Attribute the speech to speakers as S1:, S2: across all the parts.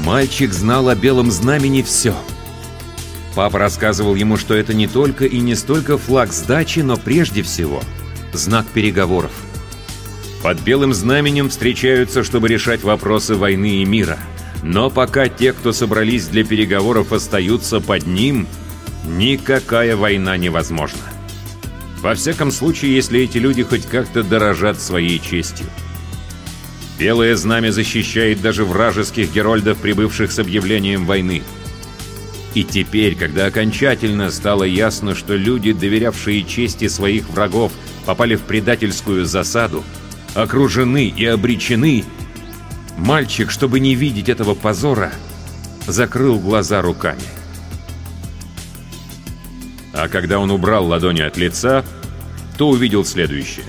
S1: Мальчик знал о Белом Знамени все. Папа рассказывал ему, что это не только и не столько флаг сдачи, но прежде всего знак переговоров. Под Белым Знаменем встречаются, чтобы решать вопросы войны и мира. Но пока те, кто собрались для переговоров, остаются под ним, никакая война невозможна. Во всяком случае, если эти люди хоть как-то дорожат своей честью. Белое Знамя защищает даже вражеских герольдов, прибывших с объявлением войны. И теперь, когда окончательно стало ясно, что люди, доверявшие чести своих врагов, попали в предательскую засаду, окружены и обречены, мальчик, чтобы не видеть этого позора, закрыл глаза руками. А когда он убрал ладони от лица, то увидел следующее.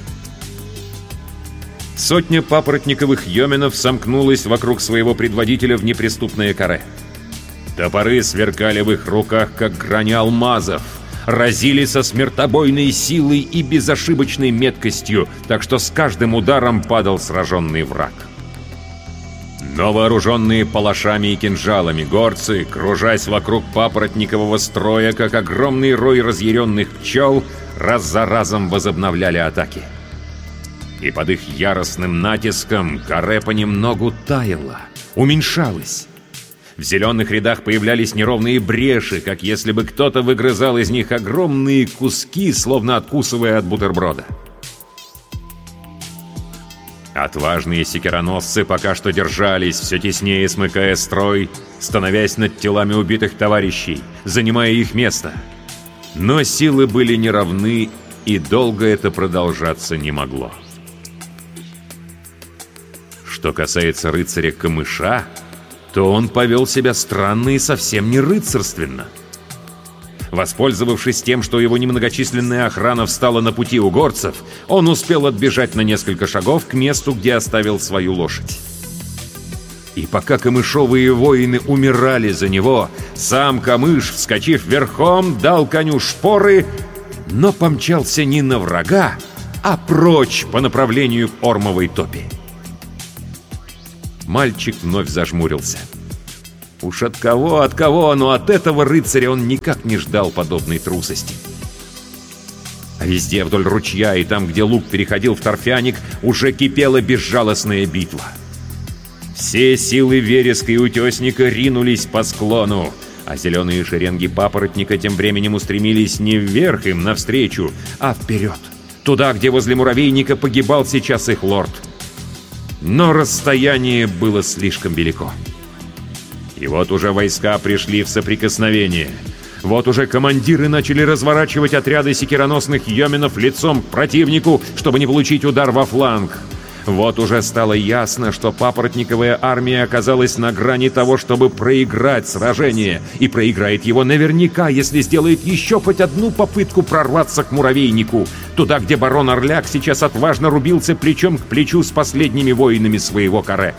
S1: Сотня папоротниковых йоменов сомкнулась вокруг своего предводителя в неприступное каре. Топоры сверкали в их руках, как грани алмазов, разили со смертобойной силой и безошибочной меткостью, так что с каждым ударом падал сраженный враг. Но вооруженные палашами и кинжалами горцы, кружась вокруг папоротникового строя, как огромный рой разъяренных пчел, раз за разом возобновляли атаки. И под их яростным натиском каре понемногу таяло, уменьшалось. В зеленых рядах появлялись неровные бреши, как если бы кто-то выгрызал из них огромные куски, словно откусывая от бутерброда. Отважные секироносцы пока что держались, все теснее смыкая строй, становясь над телами убитых товарищей, занимая их место. Но силы были неравны, и долго это продолжаться не могло. Что касается рыцаря Камыша, то он повел себя странно и совсем не рыцарственно. Воспользовавшись тем, что его немногочисленная охрана встала на пути у горцев, он успел отбежать на несколько шагов к месту, где оставил свою лошадь. И пока камышовые воины умирали за него, сам Камыш, вскочив верхом, дал коню шпоры, но помчался не на врага, а прочь по направлению к Ормовой топи. Мальчик вновь зажмурился. Уж от кого, но от этого рыцаря он никак не ждал подобной трусости. А везде вдоль ручья и там, где луг переходил в торфяник, уже кипела безжалостная битва. Все силы вереска и утесника ринулись по склону, а зеленые шеренги папоротника тем временем устремились не вверх им навстречу, а вперед, туда, где возле муравейника погибал сейчас их лорд. Но расстояние было слишком велико. И вот уже войска пришли в соприкосновение. Вот уже командиры начали разворачивать отряды секироносных йоменов лицом к противнику, чтобы не получить удар во фланг. Вот уже стало ясно, что папоротниковая армия оказалась на грани того, чтобы проиграть сражение. И проиграет его наверняка, если сделает еще хоть одну попытку прорваться к муравейнику. Туда, где барон Орляк сейчас отважно рубился плечом к плечу с последними воинами своего каре.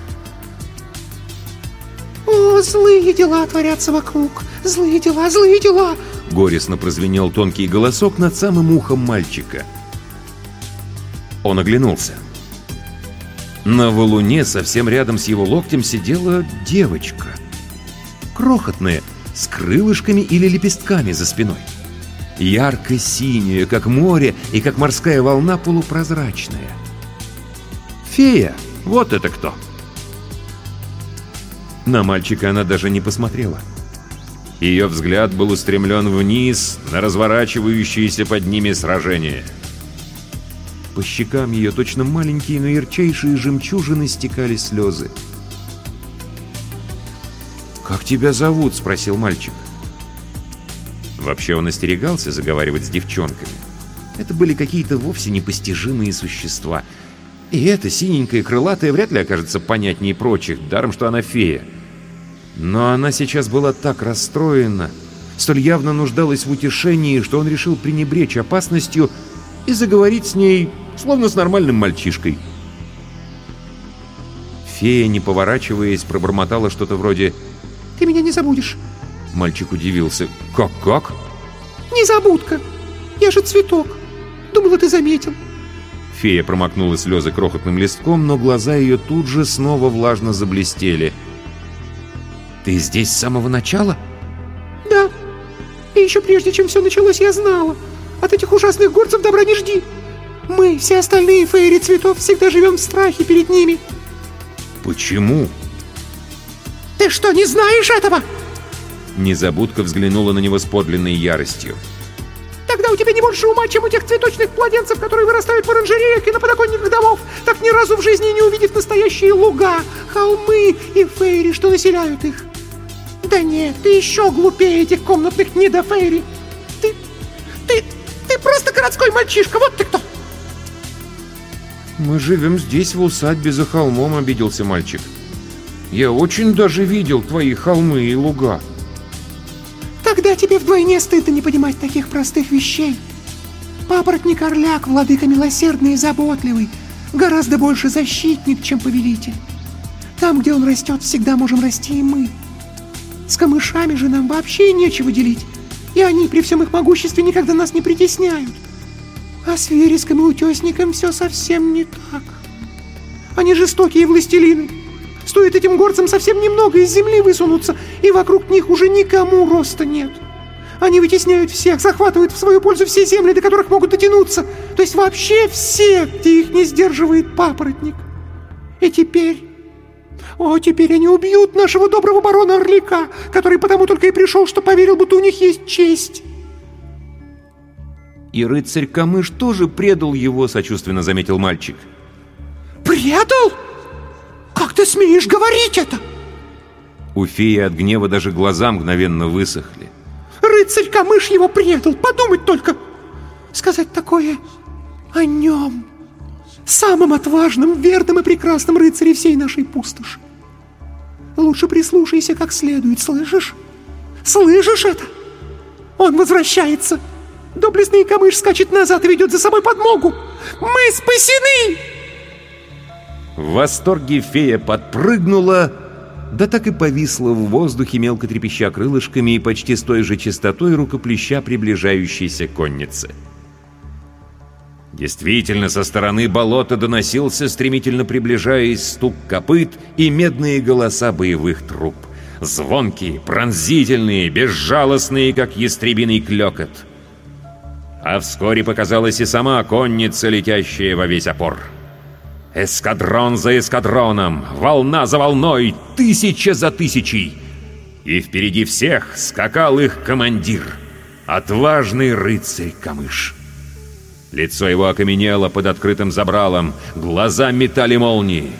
S2: «О, злые дела творятся вокруг! Злые дела, злые дела!»
S1: Горестно прозвенел тонкий голосок над самым ухом мальчика. Он оглянулся. На валуне совсем рядом с его локтем сидела девочка. Крохотная, с крылышками или лепестками за спиной. Ярко-синяя, как море, и как морская волна полупрозрачная. Фея, вот это кто! На мальчика она даже не посмотрела. Ее взгляд был устремлен вниз, на разворачивающееся под ними сражение. По щекам ее точно маленькие, но ярчайшие жемчужины стекали слезы. «Как тебя зовут?» — спросил мальчик. Вообще он остерегался заговаривать с девчонками. Это были какие-то вовсе непостижимые существа. И эта синенькая крылатая вряд ли окажется понятнее прочих, даром что она фея. Но она сейчас была так расстроена, столь явно нуждалась в утешении, что он решил пренебречь опасностью и заговорить с ней, словно с нормальным мальчишкой. Фея, не поворачиваясь, пробормотала что-то вроде
S2: «Ты меня не забудешь».
S1: Мальчик удивился. «Как?»
S2: «Незабудка! Я же цветок! Думала, ты заметил!»
S1: Фея промокнула слезы крохотным листком, но глаза ее тут же снова влажно заблестели. Ты здесь с самого начала?
S2: Да. И еще прежде, чем все началось, я знала. От этих ужасных горцев добра не жди. Мы, все остальные фейри цветов, всегда живем в страхе перед ними.
S1: Почему?
S2: Ты что, не знаешь этого?
S1: Незабудка взглянула на него с подлинной яростью.
S2: Тогда у тебя не больше ума, чем у тех цветочных младенцев, которые вырастают в оранжереях и на подоконниках домов, так ни разу в жизни не увидев настоящие луга, холмы и фейри, что населяют их. Да нет, ты еще глупее этих комнатных недофейри. Ты просто городской мальчишка, вот ты кто!
S1: Мы живем здесь, в усадьбе за холмом, обиделся мальчик. Я очень даже видел твои холмы и луга.
S2: Тогда тебе вдвойне стыдно не понимать таких простых вещей. Папоротник-орляк, владыка милосердный и заботливый, гораздо больше защитник, чем повелитель. Там, где он растет, всегда можем расти и мы. С камышами же нам вообще нечего делить, и они при всем их могуществе никогда нас не притесняют. А с вереском и утесником все совсем не так. Они жестокие властелины. Стоит этим горцам совсем немного из земли высунуться, и вокруг них уже никому роста нет. Они вытесняют всех, захватывают в свою пользу все земли, до которых могут дотянуться. То есть вообще все, где их не сдерживает папоротник. И теперь... теперь они убьют нашего доброго барона Орляка, который потому только и пришел, что поверил, будто у них есть честь.
S1: И рыцарь Камыш тоже предал его, сочувственно заметил мальчик.
S2: Предал? Как ты смеешь говорить это?
S1: У феи от гнева даже глаза мгновенно высохли.
S2: Рыцарь Камыш его предал, подумать только. Сказать такое о нем, самом отважном, верном и прекрасном рыцаре всей нашей пустоши. Лучше прислушайся как следует, слышишь? Слышишь это? Он возвращается. Доблестный Камыш скачет назад и ведет за собой подмогу. Мы спасены!
S1: В восторге фея подпрыгнула, да так и повисла в воздухе, мелко трепеща крылышками и почти с той же частотой рукоплеща приближающейся конницы. Действительно, со стороны болота доносился, стремительно приближаясь, стук копыт и медные голоса боевых труп. Звонкие, пронзительные, безжалостные, как ястребиный клёкот. А вскоре показалась и сама конница, летящая во весь опор. Эскадрон за эскадроном, волна за волной, тысяча за тысячей. И впереди всех скакал их командир, отважный рыцарь Камыш. Лицо его окаменело под открытым забралом, глаза метали молнии.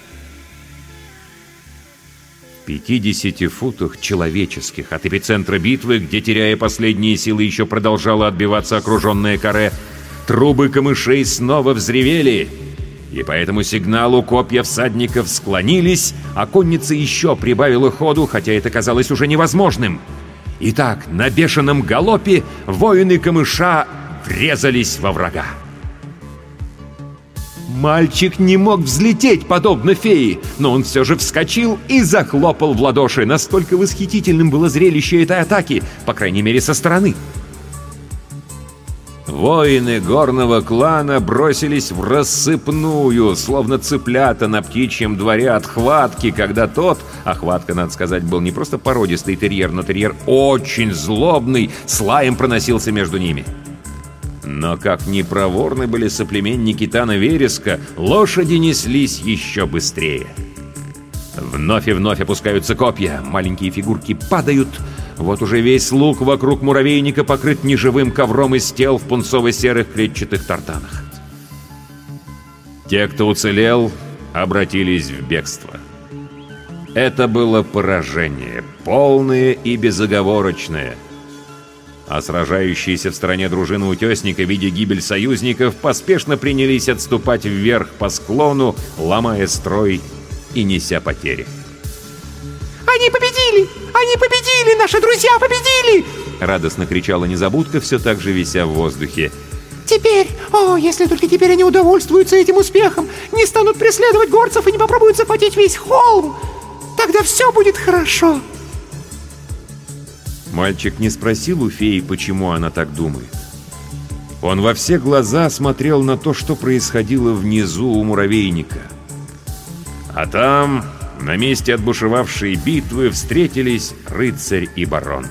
S1: В 50 футах человеческих от эпицентра битвы, где, теряя последние силы, еще продолжало отбиваться окруженное каре, трубы камышей снова взревели, и по этому сигналу копья всадников склонились, а конница еще прибавила ходу, хотя это казалось уже невозможным. Итак, на бешеном галопе воины камыша врезались во врага. Мальчик не мог взлететь, подобно фее, но он все же вскочил и захлопал в ладоши. Настолько восхитительным было зрелище этой атаки, по крайней мере, со стороны. Воины горного клана бросились в рассыпную, словно цыплята на птичьем дворе от хватки, когда тот, а хватка, надо сказать, был не просто породистый терьер, но терьер очень злобный, с лаем проносился между ними. Но как ни проворны были соплеменники Тана Вереска, лошади неслись еще быстрее. Вновь и вновь опускаются копья, маленькие фигурки падают. Вот уже весь луг вокруг муравейника покрыт неживым ковром из тел в пунцово-серых клетчатых тартанах. Те, кто уцелел, обратились в бегство. Это было поражение, полное и безоговорочное. А сражающиеся в стороне дружины утесника, видя гибель союзников, поспешно принялись отступать вверх по склону, ломая строй и неся потери.
S2: «Они победили! Они победили! Наши друзья победили!»
S1: Радостно кричала Незабудка, все так же вися в воздухе.
S2: «Теперь, если только теперь они удовольствуются этим успехом, не станут преследовать горцев и не попробуют захватить весь холм, тогда все будет хорошо!»
S1: Мальчик не спросил у феи, почему она так думает. Он во все глаза смотрел на то, что происходило внизу у муравейника. А там, на месте отбушевавшей битвы встретились рыцарь и барон.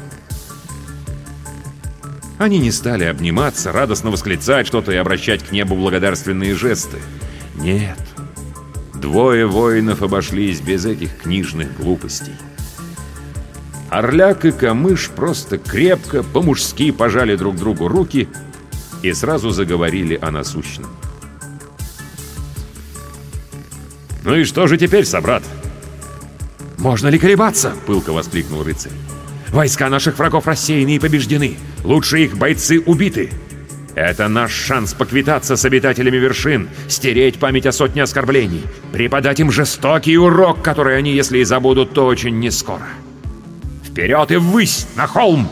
S1: Они не стали обниматься, радостно восклицать что-то и обращать к небу благодарственные жесты. Нет, двое воинов обошлись без этих книжных глупостей. Орляк и Камыш просто крепко, по-мужски пожали друг другу руки и сразу заговорили о насущном. «Ну и что же теперь, собрат?» «Можно ли колебаться?» — пылко воскликнул рыцарь. «Войска наших врагов рассеяны и побеждены. Лучшие их бойцы убиты. Это наш шанс поквитаться с обитателями вершин, стереть память о сотне оскорблений, преподать им жестокий урок, который они, если и забудут, то очень нескоро. Вперед и ввысь, на холм!»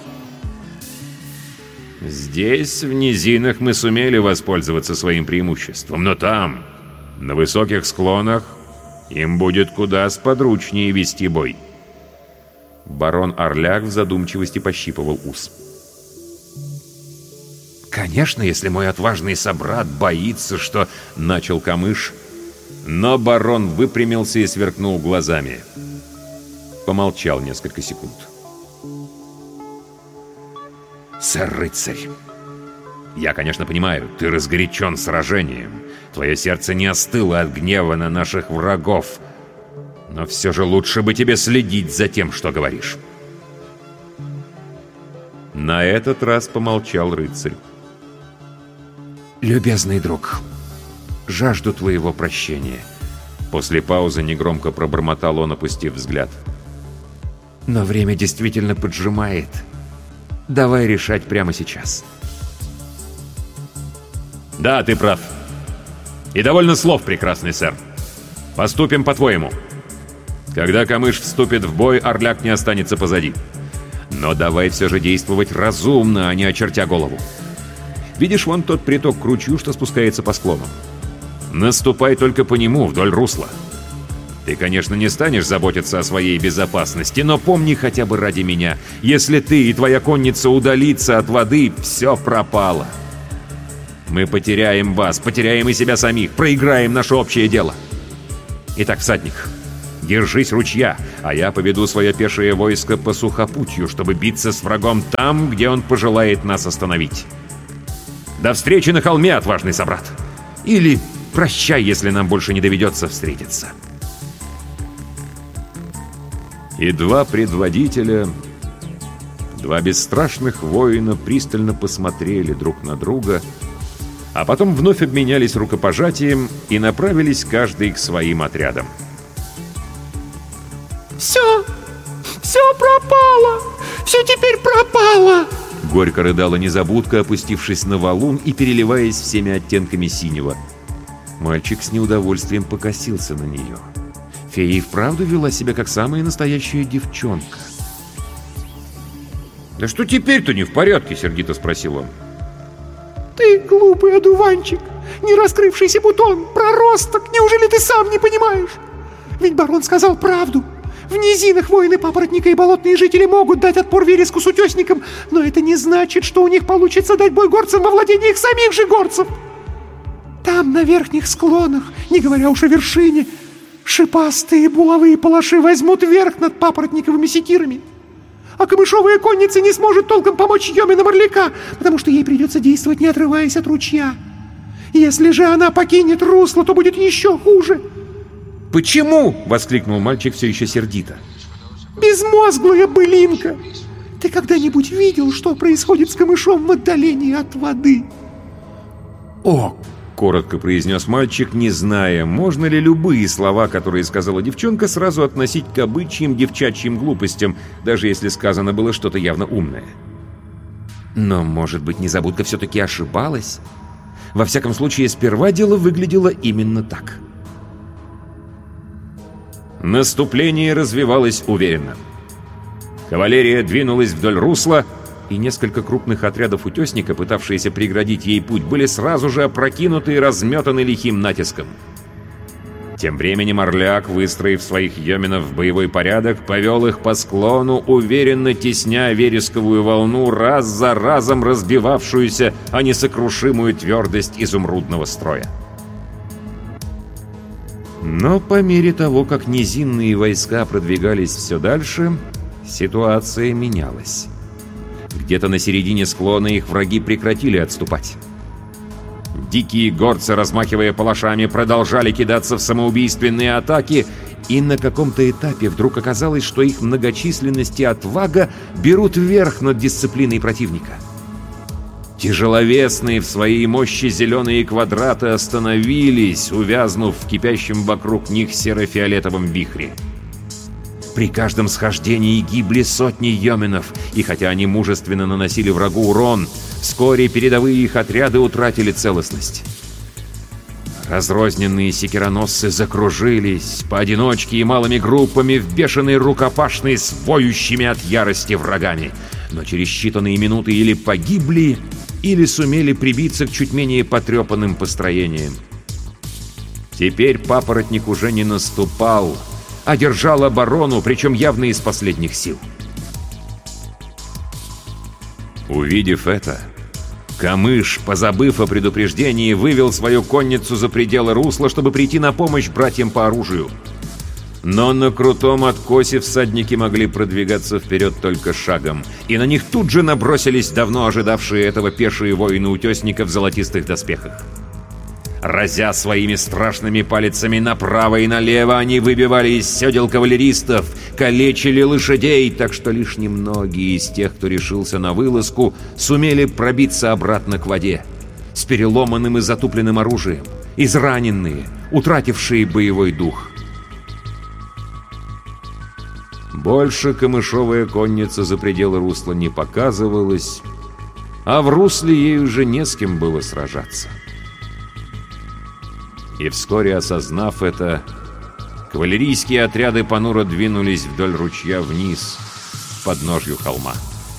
S1: Здесь, в низинах, мы сумели воспользоваться своим преимуществом, но там, на высоких склонах, им будет куда сподручнее вести бой. Барон Орляк в задумчивости пощипывал ус. «Конечно, если мой отважный собрат боится, что...» — начал Камыш. Но барон выпрямился и сверкнул глазами. Помолчал несколько секунд. «Сэр-рыцарь, я, конечно, понимаю, ты разгорячен сражением. Твое сердце не остыло от гнева на наших врагов. Но все же лучше бы тебе следить за тем, что говоришь». На этот раз помолчал рыцарь. «Любезный друг, жажду твоего прощения». После паузы негромко пробормотал он, опустив взгляд. «Но время действительно поджимает. Давай решать прямо сейчас». «Да, ты прав. И довольно слов, прекрасный сэр. Поступим по-твоему. Когда Камыш вступит в бой, Орляк не останется позади. Но давай все же действовать разумно, а не очертя голову. Видишь вон тот приток к ручью, что спускается по склону? Наступай только по нему, вдоль русла. Ты, конечно, не станешь заботиться о своей безопасности, но помни хотя бы ради меня, если ты и твоя конница удалится от воды, все пропало. Мы потеряем вас, потеряем и себя самих, проиграем наше общее дело. Итак, всадник, держись ручья, а я поведу свое пешее войско по сухопутью, чтобы биться с врагом там, где он пожелает нас остановить. До встречи на холме, отважный собрат. Или прощай, если нам больше не доведется встретиться». И два предводителя, два бесстрашных воина пристально посмотрели друг на друга, а потом вновь обменялись рукопожатием и направились каждый к своим отрядам.
S2: «Все пропало! Все теперь пропало!»
S1: Горько рыдала незабудка, опустившись на валун и переливаясь всеми оттенками синего. Мальчик с неудовольствием покосился на нее. Фея и вправду вела себя как самая настоящая девчонка. «Да что теперь-то не в порядке?» — сердито спросил он.
S2: «Ты глупый одуванчик, не раскрывшийся бутон, проросток, неужели ты сам не понимаешь? Ведь барон сказал правду. В низинах воины папоротника и болотные жители могут дать отпор вереску с утесником, но это не значит, что у них получится дать бой горцам во владении их самих же горцев. Там, на верхних склонах, не говоря уж о вершине, шипастые булавые палаши возьмут верх над папоротниковыми секирами. А камышовая конница не сможет толком помочь Йомина Морляка, потому что ей придется действовать, не отрываясь от ручья. Если же она покинет русло, то будет еще хуже».
S1: «Почему?» — воскликнул мальчик все еще сердито.
S2: «Безмозглая былинка! Ты когда-нибудь видел, что происходит с камышом в отдалении от воды?»
S1: «О!» — коротко произнес мальчик, не зная, можно ли любые слова, которые сказала девчонка, сразу относить к обычьим девчачьим глупостям, даже если сказано было что-то явно умное. Но, может быть, незабудка все-таки ошибалась? Во всяком случае, сперва дело выглядело именно так. Наступление развивалось уверенно. Кавалерия двинулась вдоль русла, и несколько крупных отрядов утесника, пытавшиеся преградить ей путь, были сразу же опрокинуты и разметаны лихим натиском. Тем временем Орляк, выстроив своих йоминов в боевой порядок, повел их по склону, уверенно тесня вересковую волну, раз за разом разбивавшуюся о несокрушимую твердость изумрудного строя. Но по мере того, как низинные войска продвигались все дальше, ситуация менялась. Где-то на середине склона их враги прекратили отступать. Дикие горцы, размахивая палашами, продолжали кидаться в самоубийственные атаки, и на каком-то этапе вдруг оказалось, что их многочисленность и отвага берут верх над дисциплиной противника. Тяжеловесные в своей мощи зеленые квадраты остановились, увязнув в кипящем вокруг них серо-фиолетовом вихре. При каждом схождении гибли сотни йоменов, и хотя они мужественно наносили врагу урон, вскоре передовые их отряды утратили целостность. Разрозненные секироносцы закружились поодиночке и малыми группами в бешеной рукопашной с воющими от ярости врагами, но через считанные минуты или погибли, или сумели прибиться к чуть менее потрепанным построениям. Теперь папоротник уже не наступал, а держал оборону, причем явно из последних сил. Увидев это, Камыш, позабыв о предупреждении, вывел свою конницу за пределы русла, чтобы прийти на помощь братьям по оружию. Но на крутом откосе всадники могли продвигаться вперед только шагом, и на них тут же набросились давно ожидавшие этого пешие воины-утесника в золотистых доспехах. Разя своими страшными палицами направо и налево, они выбивали из седел кавалеристов, калечили лошадей, так что лишь немногие из тех, кто решился на вылазку, сумели пробиться обратно к воде, с переломанным и затупленным оружием, израненные, утратившие боевой дух. Больше камышовая конница за пределы русла не показывалась, а в русле ей уже не с кем было сражаться. И вскоре, осознав это, кавалерийские отряды понуро двинулись вдоль ручья вниз, к подножью холма.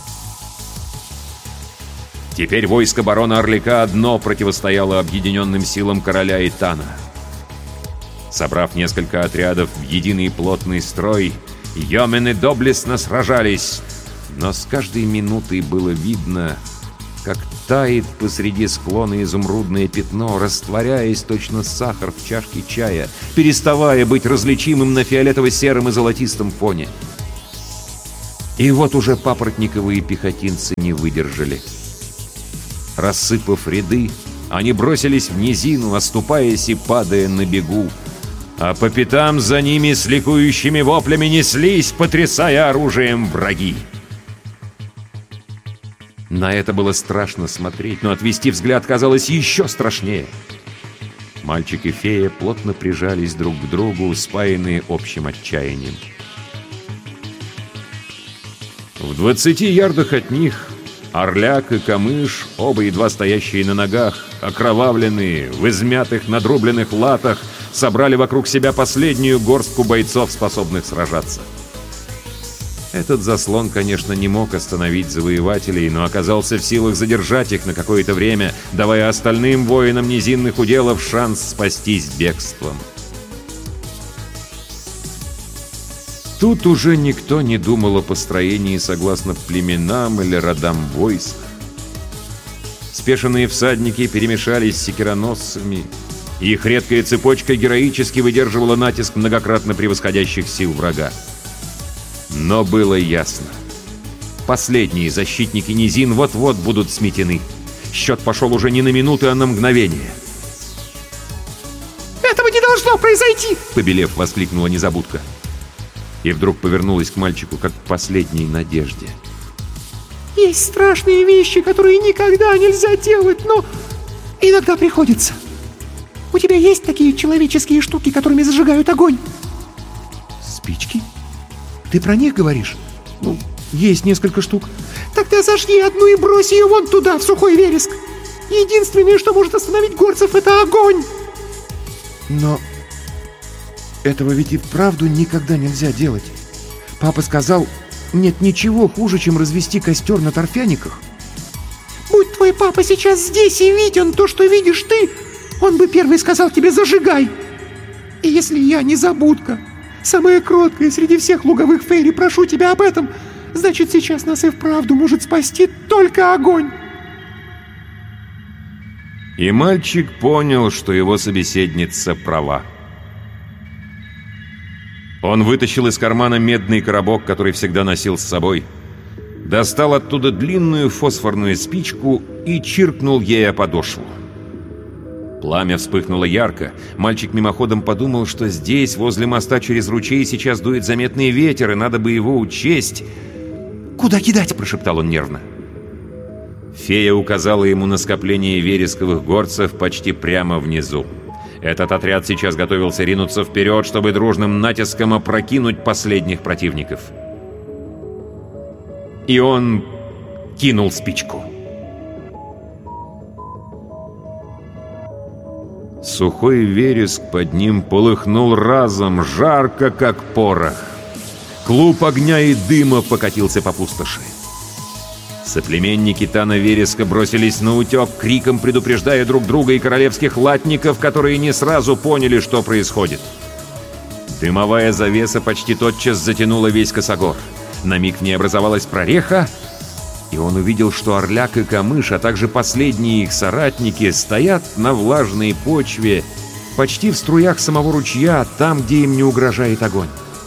S1: Теперь войско барона Орлика одно противостояло объединенным силам короля Итана. Собрав несколько отрядов в единый плотный строй, йомены доблестно сражались, но с каждой минутой было видно, как тает посреди склона изумрудное пятно, растворяясь точно сахар в чашке чая, переставая быть различимым на фиолетово-сером и золотистом фоне. И вот уже папоротниковые пехотинцы не выдержали. Рассыпав ряды, они бросились в низину, оступаясь и падая на бегу, а по пятам за ними с ликующими воплями неслись, потрясая оружием, враги. На это было страшно смотреть, но отвести взгляд казалось еще страшнее. Мальчик и фея плотно прижались друг к другу, спаянные общим отчаянием. В 20 ярдах от них Орляк и Камыш, оба едва стоящие на ногах, окровавленные, в измятых, надрубленных латах, собрали вокруг себя последнюю горстку бойцов, способных сражаться. Этот заслон, конечно, не мог остановить завоевателей, но оказался в силах задержать их на какое-то время, давая остальным воинам низинных уделов шанс спастись бегством. Тут уже никто не думал о построении согласно племенам или родам войск. Спешенные всадники перемешались с секироносцами, и их редкая цепочка героически выдерживала натиск многократно превосходящих сил врага. Но было ясно. Последние защитники низин вот-вот будут сметены. Счет пошел уже не на минуты, а на мгновение.
S2: «Этого не должно произойти!» —
S1: побелев, воскликнула Незабудка. И вдруг повернулась к мальчику, как к последней надежде.
S2: «Есть страшные вещи, которые никогда нельзя делать, но иногда приходится. У тебя есть такие человеческие штуки, которыми зажигают огонь?» «Спички? Ты про них говоришь? Ну, есть несколько штук». «Тогда зажги одну и брось ее вон туда, в сухой вереск. Единственное, что может остановить горцев, это огонь». «Но этого ведь и вправду никогда нельзя делать. Папа сказал, нет ничего хуже, чем развести костер на торфяниках». «Будь твой папа сейчас здесь и виден то, что видишь ты, он бы первый сказал тебе «зажигай». И если я Незабудка, самая кроткая среди всех луговых фейри, прошу тебя об этом, значит, сейчас нас и вправду может спасти только огонь».
S1: И мальчик понял, что его собеседница права. Он вытащил из кармана медный коробок, который всегда носил с собой, достал оттуда длинную фосфорную спичку и чиркнул ей о подошву. Пламя вспыхнуло ярко. Мальчик мимоходом подумал, что здесь, возле моста через ручей, сейчас дует заметный ветер, и надо бы его учесть. «Куда кидать?» – прошептал он нервно. Фея указала ему на скопление вересковых горцев почти прямо внизу. Этот отряд сейчас готовился ринуться вперед, чтобы дружным натиском опрокинуть последних противников. И он кинул спичку. Сухой вереск под ним полыхнул разом, жарко, как порох. Клуб огня и дыма покатился по пустоши. Соплеменники Тана Вереска бросились на утек, криком предупреждая друг друга и королевских латников, которые не сразу поняли, что происходит. Дымовая завеса почти тотчас затянула весь косогор. На миг в ней образовалась прореха, и он увидел, что Орляк и Камыш, а также последние их соратники, стоят на влажной почве, почти в струях самого ручья, там, где им не угрожает огонь.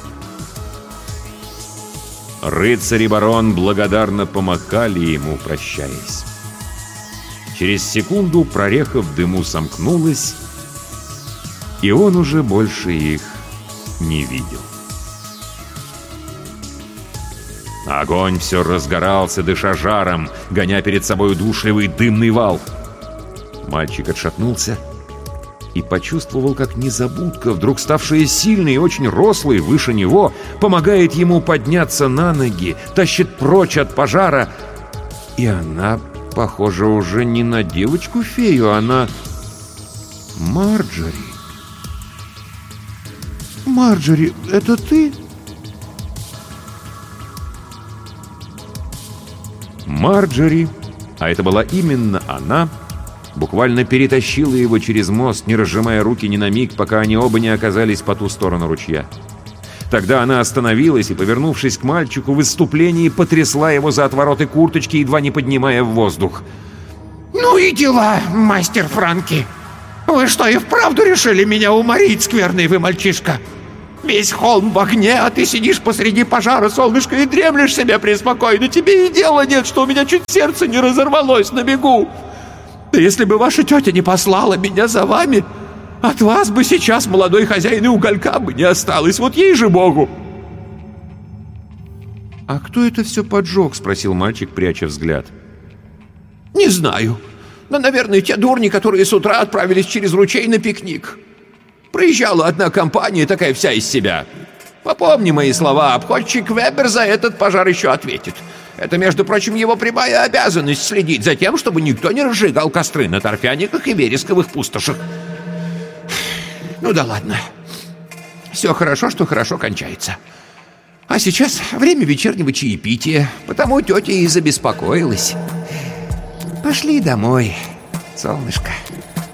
S1: Рыцарь и барон благодарно помахали ему, прощаясь. Через секунду прореха в дыму сомкнулась, и он уже больше их не видел. Огонь все разгорался, дыша жаром, гоня перед собой удушливый дымный вал. Мальчик отшатнулся и почувствовал, как незабудка, вдруг ставшая сильной и очень рослой, выше него, помогает ему подняться на ноги, тащит прочь от пожара. И она, похоже, уже не на девочку-фею, а на Марджори. «Марджори, это ты?» Марджори, а это была именно она, буквально перетащила его через мост, не разжимая руки ни на миг, пока они оба не оказались по ту сторону ручья. Тогда она остановилась и, повернувшись к мальчику, в выступлении потрясла его за отвороты курточки, едва не поднимая в воздух.
S2: «Ну и дела, мастер Франки! Вы что, и вправду решили меня уморить, скверный вы мальчишка? Весь холм в огне, а ты сидишь посреди пожара, солнышко, и дремлешь себе преспокойно. Тебе и дела нет, что у меня чуть сердце не разорвалось на бегу. Да если бы ваша тетя не послала меня за вами, от вас бы сейчас молодой хозяин и уголька бы не осталось, вот ей же богу!»
S1: «А кто это все поджег?» — спросил мальчик, пряча взгляд.
S2: «Не знаю, но, наверное, те дурни, которые с утра отправились через ручей на пикник. Проезжала одна компания, такая вся из себя. Попомни мои слова, обходчик Вебер за этот пожар еще ответит. Это, между прочим, его прямая обязанность следить за тем, чтобы никто не разжигал костры на торфяниках и вересковых пустошах. Ну да ладно. Все хорошо, что хорошо кончается. А сейчас время вечернего чаепития, потому тетя и забеспокоилась. Пошли домой, солнышко».